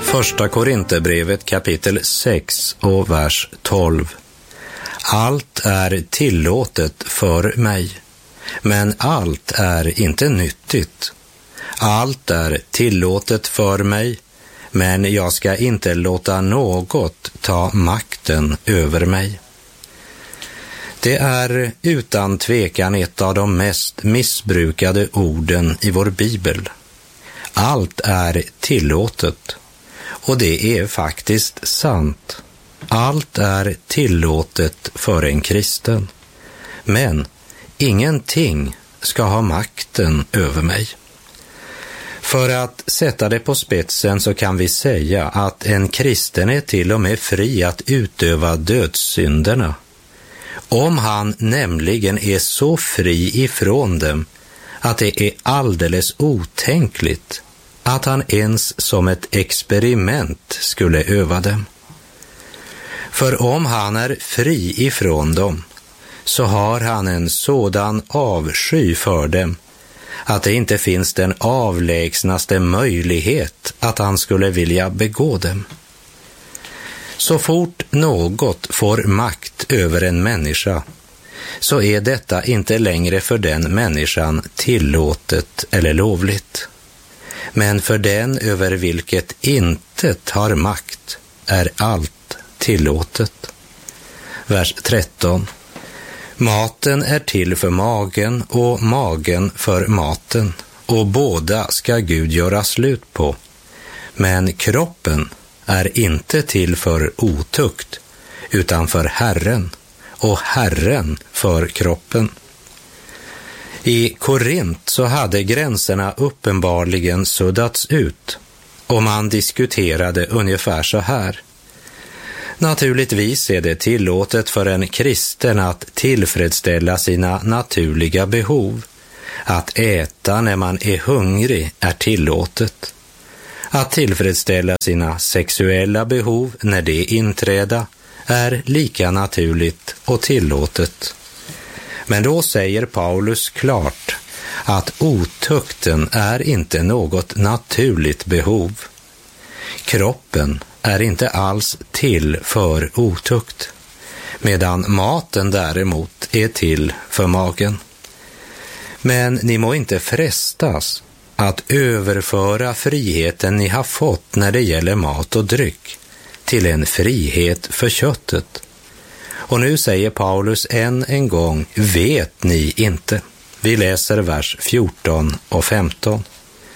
Första Korinthierbrevet kapitel 6 och vers 12. Allt är tillåtet för mig, men allt är inte nyttigt. Allt är tillåtet för mig, men jag ska inte låta något ta makten över mig. Det är utan tvekan ett av de mest missbrukade orden i vår bibel. Allt är tillåtet, och det är faktiskt sant. Allt är tillåtet för en kristen, men ingenting ska ha makten över mig. För att sätta det på spetsen så kan vi säga att en kristen är till och med fri att utöva dödssynderna, om han nämligen är så fri ifrån dem att det är alldeles otänkligt att han ens som ett experiment skulle öva dem. För om han är fri ifrån dem så har han en sådan avsky för dem att det inte finns den avlägsnaste möjlighet att han skulle vilja begå dem. Så fort något får makt över en människa så är detta inte längre för den människan tillåtet eller lovligt. Men för den över vilket intet har makt är allt tillåtet. Vers 13. Maten är till för magen och magen för maten, och båda ska Gud göra slut på. Men kroppen är inte till för otukt, utan för Herren, och Herren för kroppen. I Korint så hade gränserna uppenbarligen suddats ut, och man diskuterade ungefär så här. Naturligtvis är det tillåtet för en kristen att tillfredsställa sina naturliga behov. Att äta när man är hungrig är tillåtet. Att tillfredsställa sina sexuella behov när det inträder är lika naturligt och tillåtet. Men då säger Paulus klart att otukten är inte något naturligt behov. Kroppen är inte alls till för otukt, medan maten däremot är till för magen. Men ni må inte frestas att överföra friheten ni har fått när det gäller mat och dryck till en frihet för köttet. Och nu säger Paulus än en gång, vet ni inte? Vi läser vers 14 och 15.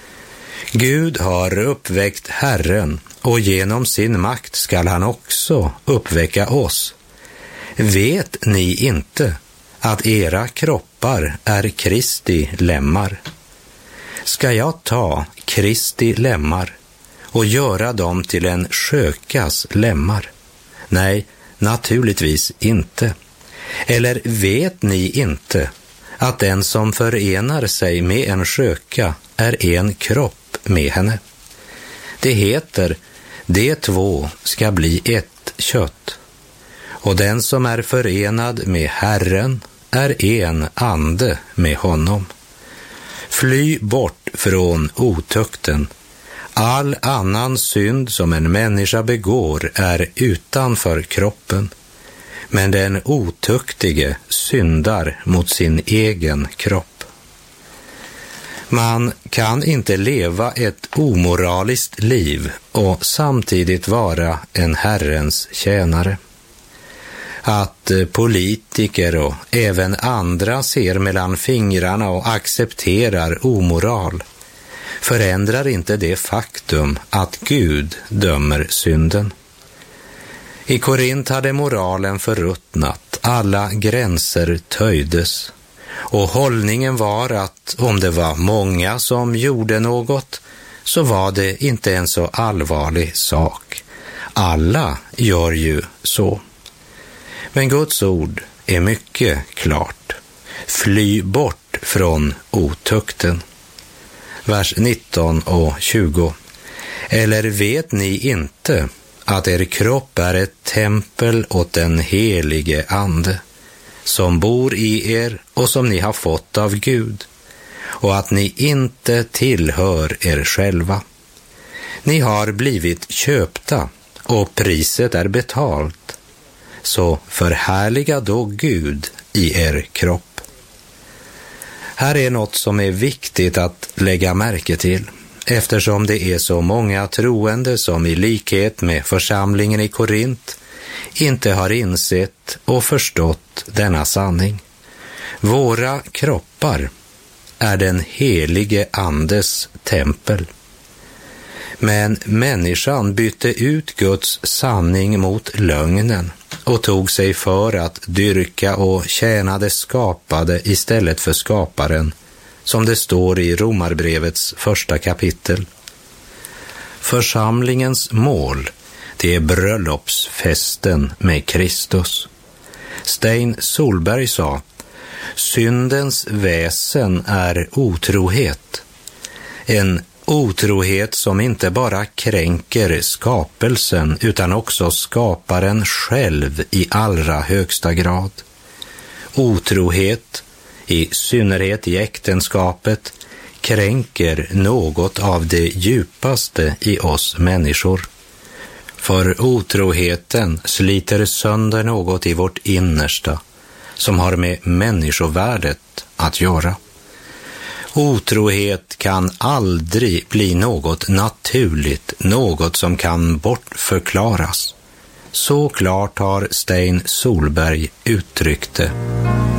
Gud har uppväckt Herren, och genom sin makt skall han också uppväcka oss. Vet ni inte att era kroppar är Kristi lemmar? Ska jag ta Kristi lemmar och göra dem till en skökas lemmar? Nej, naturligtvis inte. Eller vet ni inte att den som förenar sig med en sköka är en kropp med henne? Det heter, de två ska bli ett kött. Och den som är förenad med Herren är en ande med honom. Fly bort från otukten. All annan synd som en människa begår är utanför kroppen, men den otuktige syndar mot sin egen kropp. Man kan inte leva ett omoraliskt liv och samtidigt vara en Herrens tjänare. Att politiker och även andra ser mellan fingrarna och accepterar omoral förändrar inte det faktum att Gud dömer synden. I Korint hade moralen förruttnat, alla gränser töjdes, och hållningen var att om det var många som gjorde något så var det inte en så allvarlig sak. Alla gör ju så. Men Guds ord är mycket klart. Fly bort från otukten. Vers 19 och 20. Eller vet ni inte att er kropp är ett tempel åt den helige ande, som bor i er och som ni har fått av Gud, och att ni inte tillhör er själva? Ni har blivit köpta och priset är betalt, så förhärliga då Gud i er kropp. Här är något som är viktigt att lägga märke till, eftersom det är så många troende som i likhet med församlingen i Korint inte har insett och förstått denna sanning. Våra kroppar är den helige Andes tempel. Men människan bytte ut Guds sanning mot lögnen och tog sig för att dyrka och tjäna det skapade istället för skaparen, som det står i Romarbrevets 1 kapitel. Församlingens mål, det är bröllopsfesten med Kristus. Stein Solberg sa: syndens väsen är otrohet. En otrohet som inte bara kränker skapelsen utan också skaparen själv i allra högsta grad. Otrohet, i synnerhet i äktenskapet, kränker något av det djupaste i oss människor. För otroheten sliter sönder något i vårt innersta som har med människovärdet att göra. Otrohet kan aldrig bli något naturligt, något som kan bortförklaras. Så klart har Stein Solberg uttryckt det.